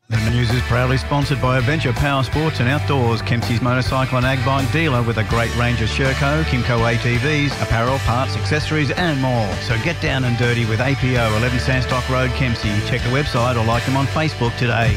The news is proudly sponsored by Adventure Power Sports and Outdoors, Kempsey's motorcycle and ag bike dealer with a great range of Sherco, Kimco ATVs, apparel, parts, accessories and more. So get down and dirty with APO, 11 Sandstock Road, Kempsey. Check the website or like them on Facebook today.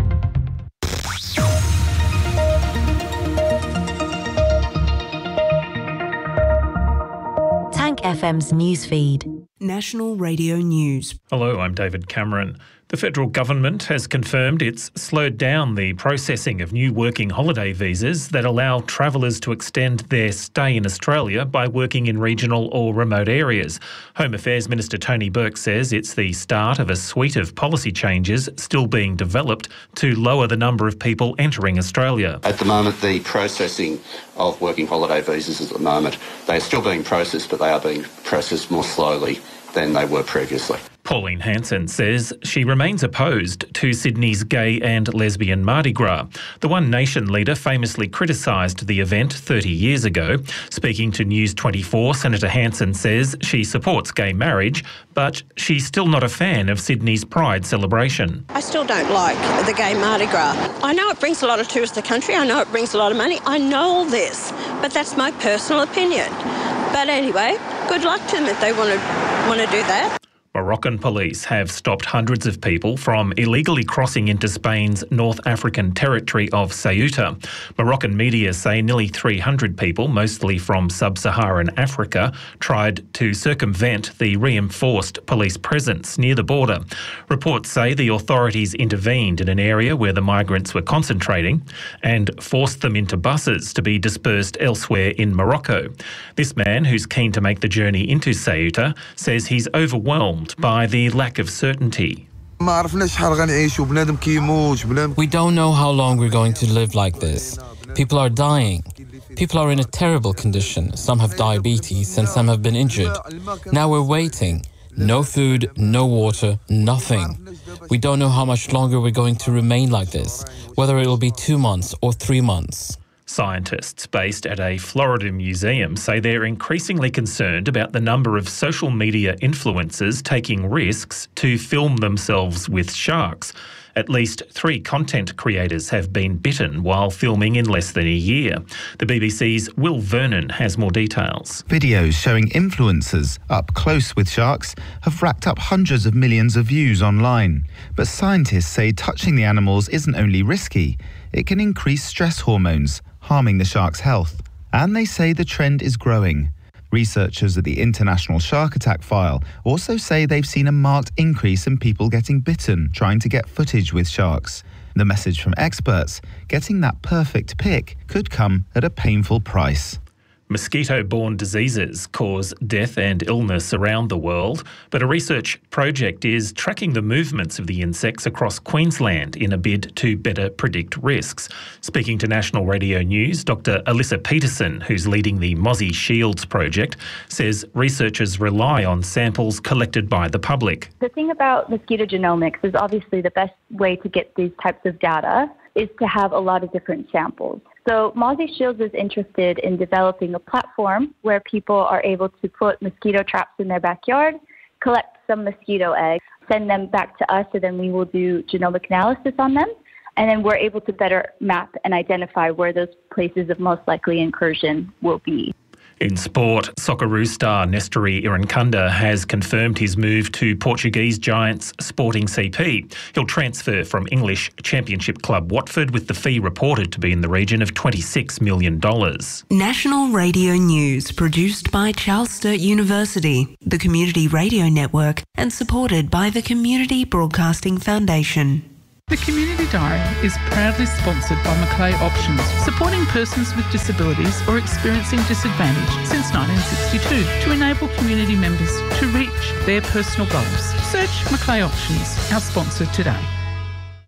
Tank FM's newsfeed. National Radio News. Hello, I'm David Cameron. The federal government has confirmed it's slowed down the processing of new working holiday visas that allow travellers to extend their stay in Australia by working in regional or remote areas. Home Affairs Minister Tony Burke says it's the start of a suite of policy changes still being developed to lower the number of people entering Australia. At the moment, the processing of working holiday visas at the moment, they are still being processed, but they are being processed more slowly than they were previously. Pauline Hanson says she remains opposed to Sydney's gay and lesbian Mardi Gras. The One Nation leader famously criticised the event 30 years ago. Speaking to News 24, Senator Hanson says she supports gay marriage, but she's still not a fan of Sydney's Pride celebration. I still don't like the gay Mardi Gras. I know it brings a lot of tourists to the country. I know it brings a lot of money. I know all this, but that's my personal opinion. But anyway, good luck to them if they want to do that. Moroccan police have stopped hundreds of people from illegally crossing into Spain's North African territory of Ceuta. Moroccan media say nearly 300 people, mostly from sub-Saharan Africa, tried to circumvent the reinforced police presence near the border. Reports say the authorities intervened in an area where the migrants were concentrating and forced them into buses to be dispersed elsewhere in Morocco. This man, who's keen to make the journey into Ceuta, says he's overwhelmed by the lack of certainty. We don't know how long we're going to live like this. People are dying. People are in a terrible condition. Some have diabetes and some have been injured. Now we're waiting. No food, no water, nothing. We don't know how much longer we're going to remain like this, whether it'll be 2 months or 3 months. Scientists based at a Florida museum say they're increasingly concerned about the number of social media influencers taking risks to film themselves with sharks. At least 3 content creators have been bitten while filming in less than a year. The BBC's Will Vernon has more details. Videos showing influencers up close with sharks have racked up hundreds of millions of views online. But scientists say touching the animals isn't only risky, it can increase stress hormones, harming the shark's health. And they say the trend is growing. Researchers at the International Shark Attack File also say they've seen a marked increase in people getting bitten trying to get footage with sharks. The message from experts: getting that perfect pic could come at a painful price. Mosquito-borne diseases cause death and illness around the world, but a research project is tracking the movements of the insects across Queensland in a bid to better predict risks. Speaking to National Radio News, Dr. Alyssa Peterson, who's leading the Mozzie Shields project, says researchers rely on samples collected by the public. The thing about mosquito genomics is obviously the best way to get these types of data is to have a lot of different samples. So Mozzie Shields is interested in developing a platform where people are able to put mosquito traps in their backyard, collect some mosquito eggs, send them back to us, and then we will do genomic analysis on them. And then we're able to better map and identify where those places of most likely incursion will be. In sport, Socceroo star Nestory Irankunda has confirmed his move to Portuguese giants Sporting CP. He'll transfer from English Championship club Watford, with the fee reported to be in the region of $26 million. National Radio News, produced by Charles Sturt University, the Community Radio Network, and supported by the Community Broadcasting Foundation. The Community Diary is proudly sponsored by Macleay Options, supporting persons with disabilities or experiencing disadvantage since 1962 to enable community members to reach their personal goals. Search Macleay Options, our sponsor today.